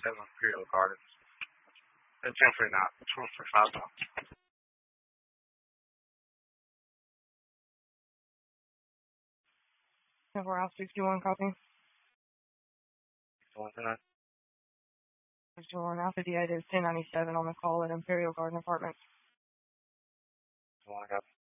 Imperial Gardens. Definitely not. It's worth for $5. Warehouse 61 copy. So what's that? 61 Alpha DA is 1097 on the call at Imperial Garden Apartments. So I got